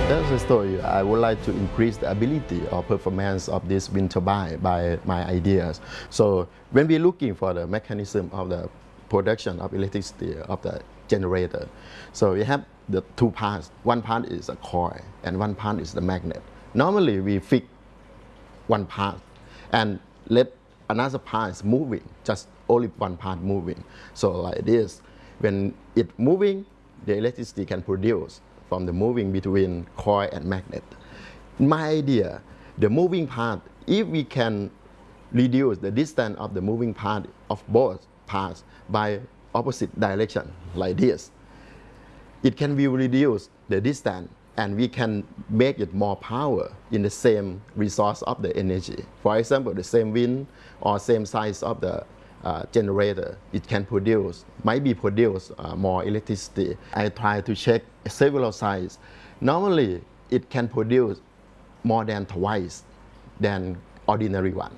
That's the story. I would like to increase the ability or performance of this wind turbine by my ideas. So when we're looking for the mechanism of the production of electricity of the generator, so we have the two parts. One part is a coil and one part is the magnet. Normally we fix one part and let another part is moving, just only one part moving. So like this, when it moving, the electricity can produce from the moving between coil and magnet. My idea, the moving part, if we can reduce the distance of the moving part of both parts by opposite direction, like this, it can be reduce the distance and we can make it more power in the same resource of the energy. For example, the same wind or same size of the generator, it can produce, might be produce more electricity. I try to check several sizes. Normally, it can produce more than twice than ordinary one.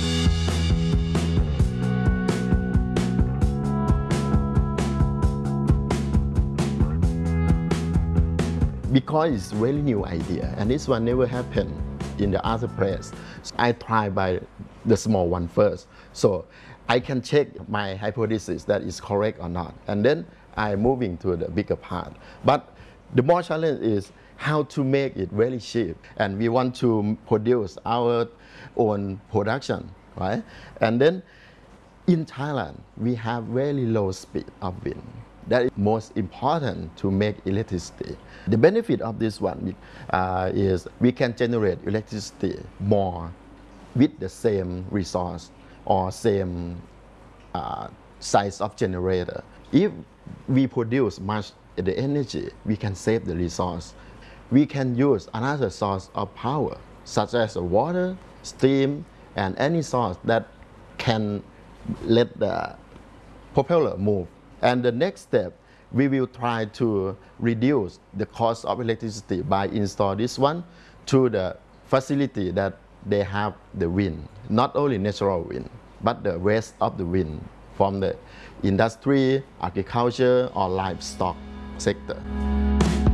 Because it's a very new idea, and this one never happened in the other place. So I try by the small one first. So I can check my hypothesis that is correct or not. And then I'm moving to the bigger part. But the more challenge is how to make it very cheap. And we want to produce our own production, right? And then in Thailand, we have very low speed of wind. That is most important to make electricity. The benefit of this one is we can generate electricity more with the same resource or same size of generator. If we produce much the energy, we can save the resource. We can use another source of power, such as water, steam, and any source that can let the propeller move. And the next step, we will try to reduce the cost of electricity by install this one to the facility that they have the wind, not only natural wind, but the rest of the wind from the industry, agriculture, or livestock sector.